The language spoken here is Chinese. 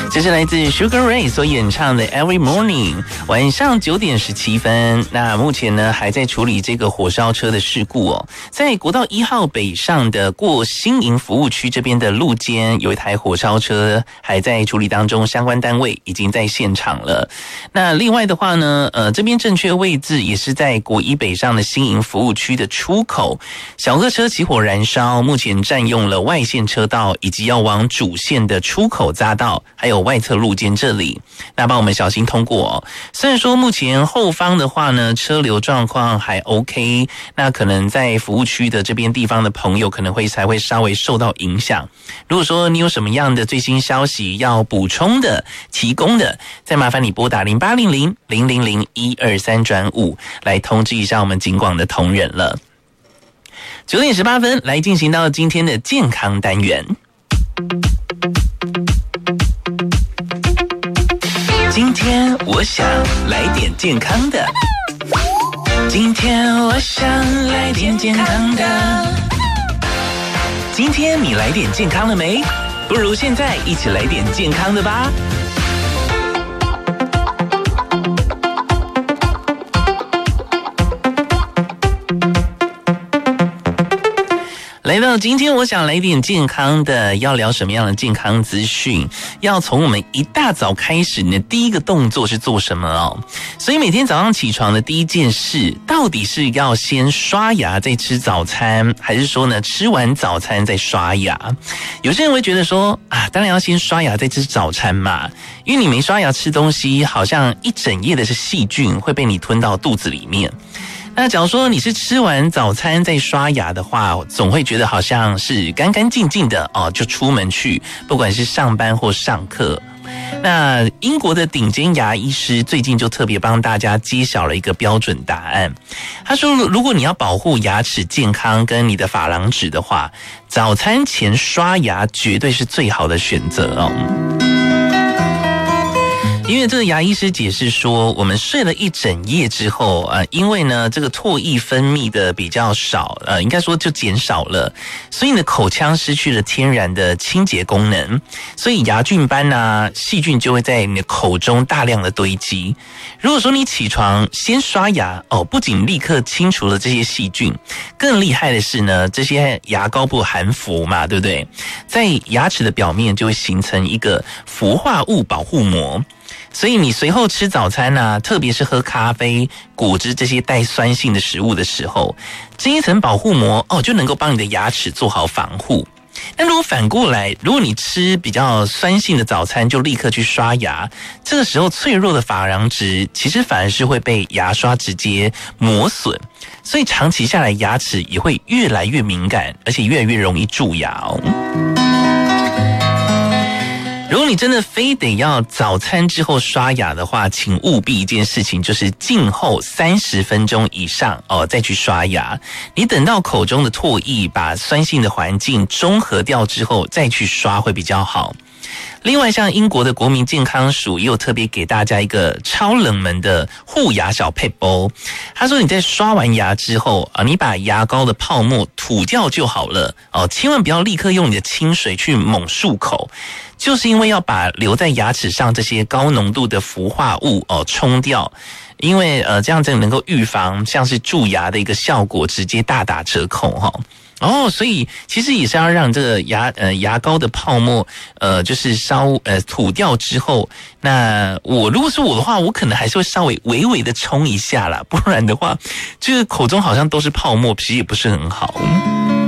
这是来自 Sugar Ray 所演唱的 Every Morning， 晚上9点17分。那目前呢还在处理这个火烧车的事故哦，在国道1号北上的过新营服务区这边的路肩有一台火烧车还在处理当中，相关单位已经在现场了。那另外的话呢，这边正确位置也是在国1北上的新营服务区的出口，小客车起火燃烧，目前占用了外线车道以及要往主线的出口匝道，还有外侧路肩这里，那帮我们小心通过哦。虽然说目前后方的话呢，车流状况还 OK， 那可能在服务区的这边地方的朋友可能才会稍微受到影响。如果说你有什么样的最新消息要补充的、提供的，再麻烦你拨打0800-000-123-5来通知一下我们警广的同仁了。9点18分，来进行到今天的健康单元。今天我想来点健康的，今天我想来点健康的。今天你来点健康了没？不如现在一起来点健康的吧。来到今天我想来点健康的，要聊什么样的健康资讯？要从我们一大早开始，你的第一个动作是做什么哦？所以每天早上起床的第一件事，到底是要先刷牙再吃早餐，还是说呢吃完早餐再刷牙？有些人会觉得说当然要先刷牙再吃早餐嘛，因为你没刷牙吃东西，好像一整夜的是细菌会被你吞到肚子里面。那假如说你是吃完早餐再刷牙的话，总会觉得好像是干干净净的哦，就出门去，不管是上班或上课。那英国的顶尖牙医师最近就特别帮大家揭晓了一个标准答案。他说，如果你要保护牙齿健康跟你的珐琅质的话，早餐前刷牙绝对是最好的选择哦。因为这个牙医师解释说，我们睡了一整夜之后因为呢这个唾液分泌的比较少，应该说就减少了，所以你的口腔失去了天然的清洁功能，所以牙菌斑细菌就会在你的口中大量的堆积。如果说你起床先刷牙不仅立刻清除了这些细菌，更厉害的是呢，这些牙膏不含氟嘛，对不对？在牙齿的表面就会形成一个氟化物保护膜。所以你随后吃早餐特别是喝咖啡、果汁这些带酸性的食物的时候，这一层保护膜就能够帮你的牙齿做好防护。那如果反过来，如果你吃比较酸性的早餐就立刻去刷牙，这个时候脆弱的珐琅质其实反而是会被牙刷直接磨损，所以长期下来牙齿也会越来越敏感，而且越来越容易蛀牙哦。如果你真的非得要早餐之后刷牙的话，请务必一件事情，就是静候30分钟以上再去刷牙。你等到口中的唾液把酸性的环境中和掉之后再去刷会比较好。另外，像英国的国民健康署也有特别给大家一个超冷门的护牙小撇步。他说，你在刷完牙之后你把牙膏的泡沫吐掉就好了千万不要立刻用你的清水去猛漱口，就是因为要把留在牙齿上这些高浓度的氟化物冲掉。因为这样子能够预防像是蛀牙的一个效果直接大打折扣所以其实也是要让这个牙膏的泡沫就是吐掉之后，那如果是我的话，我可能还是会稍微微微的冲一下啦，不然的话这个口中好像都是泡沫，其实也不是很好。